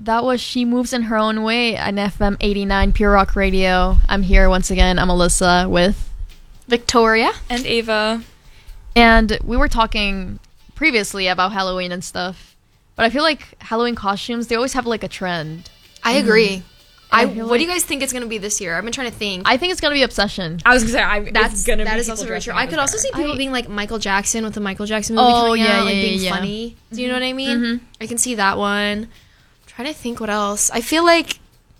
that was She Moves in Her Own Way on FM 89 Pure Rock Radio. I'm here once again. I'm Alyssa with Victoria and Ava. And we were talking previously about Halloween and stuff. But I feel like Halloween costumes, they always have like a trend. I agree. What do you guys guys think it's going to be this year? I've been trying to think. I think it's going to be Obsession. I was going to say, that is also very true. I could also see people being like Michael Jackson with the Michael Jackson movie coming out, like being funny. Do you know what I mean? Mm-hmm. I can see that one. I'm trying to think what else. I feel like,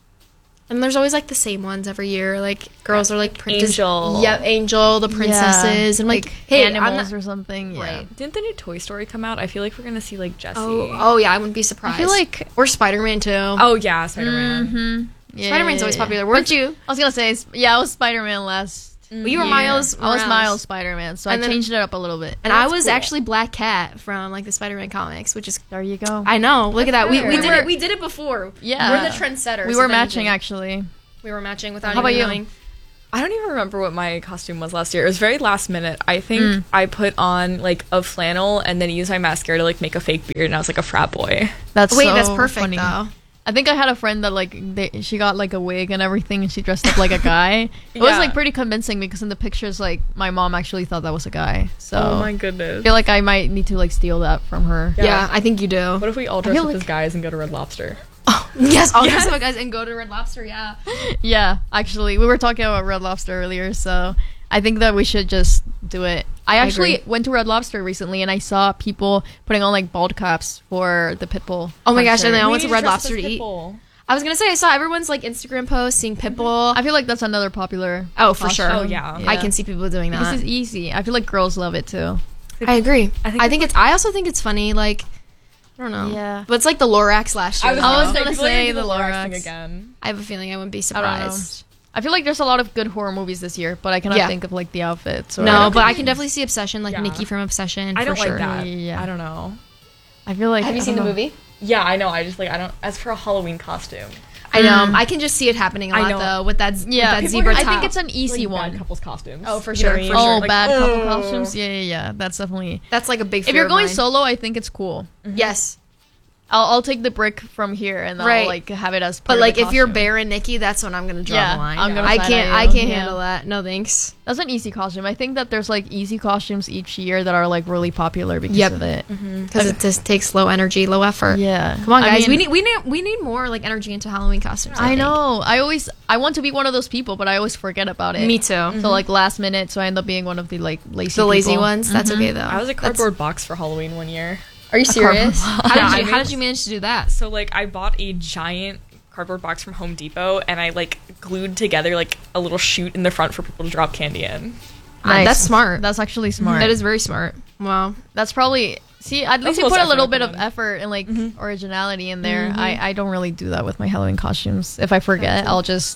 and there's always like the same ones every year. Like girls are like Angel. Yeah, Angel, the princesses, and like hey, animals or something. Yeah. Right. Didn't the new Toy Story come out? I feel like we're gonna see like Jessie. Oh yeah, I wouldn't be surprised. I feel like or Spider-Man too. Oh yeah, Spider-Man. Mm-hmm. Yeah, Spider-Man's always popular. Weren't you? I was gonna say, I was Spider-Man last. Well, you were Miles. I was Miles Spider-Man, so and I changed it up a little bit. And I was actually Black Cat from like the Spider-Man comics, which is there you go. I know. Look at that. We did it. We did it before. Yeah, we're the trendsetters. We were matching actually. We were matching without. How about even knowing. you? I don't even remember what my costume was last year. It was very last minute. I think I put on like a flannel and then used my mascara to like make a fake beard, and I was like a frat boy. That's perfect funny. Though. I think I had a friend that like she got like a wig and everything, and she dressed up like a guy. It was like pretty convincing because in the pictures, like my mom actually thought that was a guy. So oh my goodness, I feel like I might need to like steal that from her. Yeah, I think you do. What if we all dress up as guys and go to Red Lobster? Oh yes, I'll dress up as guys and go to Red Lobster. Yeah, yeah. Actually, we were talking about Red Lobster earlier, so I think that we should just do it. I actually went to Red Lobster recently, and I saw people putting on like bald caps for the Pitbull. Oh my gosh! And then I went to Red Lobster to eat. Pitbull. I was gonna say I saw everyone's like Instagram posts seeing Pitbull. I feel like that's another popular. Oh, for sure. Oh yeah. I can see people doing that. This is easy. I feel like girls love it too. I agree. I also think it's funny. Like I don't know. Yeah. But it's like the Lorax last year. I was gonna say the Lorax thing again. I have a feeling I wouldn't be surprised. I feel like there's a lot of good horror movies this year, but I cannot think of like the outfits. Or no, but I can definitely see Obsession, like Nikki from Obsession. I don't for sure. like that. Yeah. I don't know. I feel like. Have you seen the movie? Yeah, I know. I just like I don't. As for a Halloween costume, I know. I can just see it happening a lot though with that. Yeah, with that zebra top. I think it's an easy like, one. Bad couples costumes. Oh, for sure. You know what I mean? Oh, bad couple costumes. Yeah. That's definitely. That's like a big. If you're going solo, I think it's cool. Yes. I'll take the brick from here and I'll like have it as part but like of the if you're costume. Bear and Nikki, that's when I'm gonna draw the line. I can't handle that. No thanks. That's an easy costume. I think that there's like easy costumes each year that are like really popular because of it. Because it just takes low energy, low effort. Yeah. Come on, guys. We need more like energy into Halloween costumes. I know. I want to be one of those people, but I always forget about it. Me too. So like last minute, so I end up being one of the like lazy lazy ones. That's okay though. I was a cardboard box for Halloween one year. Are you serious? How did you manage to do that? So like I bought a giant cardboard box from Home Depot and I like glued together like a little chute in the front for people to drop candy in. Nice. That's smart. That's actually smart. That is very smart. Wow. That's probably at least you put a little bit of effort and like originality in there. I don't really do that with my Halloween costumes. If I forget, I'll just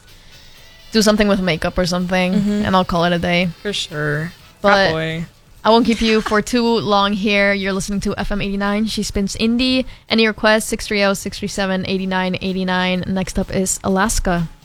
do something with makeup or something and I'll call it a day. For sure. But boy. I won't keep you for too long here. You're listening to FM 89. She spins indie. Any requests? 630-637-8989. Next up is Alaska.